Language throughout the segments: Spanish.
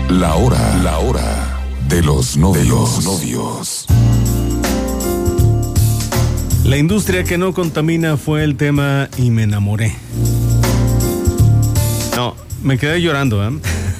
La hora de los novios. La industria que no contamina fue el tema y me enamoré. No, me quedé llorando, ¿eh?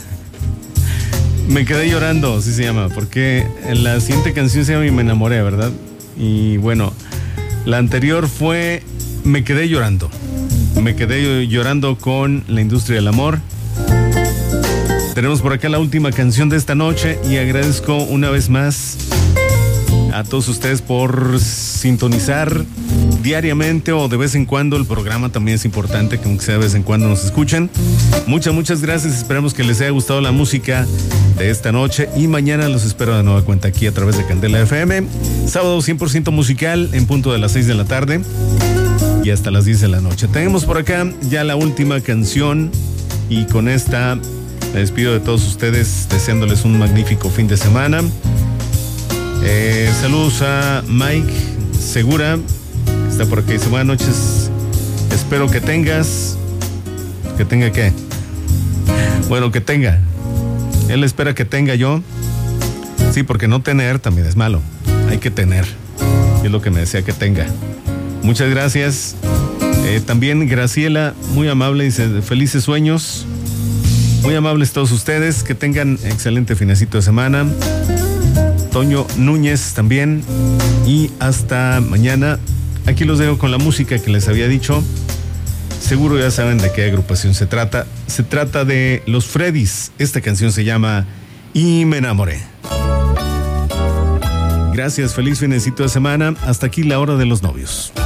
Me quedé llorando, así se llama, porque la siguiente canción se llama Y me enamoré, ¿verdad? Y bueno, la anterior fue Me quedé llorando. Me quedé llorando con la industria del amor. Tenemos por acá la última canción de esta noche y agradezco una vez más a todos ustedes por sintonizar diariamente o de vez en cuando el programa. También es importante que aunque sea de vez en cuando nos escuchen. Muchas gracias. Esperamos que les haya gustado la música de esta noche y mañana los espero de nueva cuenta aquí a través de Candela FM. Sábado 100% musical en punto de las 6 de la tarde y hasta las 10 de la noche. Tenemos por acá ya la última canción y con esta me despido de todos ustedes deseándoles un magnífico fin de semana. Saludos a Mike Segura, que está por aquí. Dice, buenas noches, espero que tengas, que tenga qué, bueno, que tenga, él espera que tenga yo, sí, porque no tener también es malo, hay que tener, es lo que me decía que tenga. Muchas gracias. También Graciela, muy amable, dice, felices sueños, muy amables todos ustedes, que tengan excelente finecito de semana. Toño Núñez también. Y hasta mañana. Aquí los dejo con la música que les había dicho. Seguro ya saben de qué agrupación se trata. Se trata de Los Freddys. Esta canción se llama Y me enamoré. Gracias, feliz finecito de semana. Hasta aquí la hora de los novios.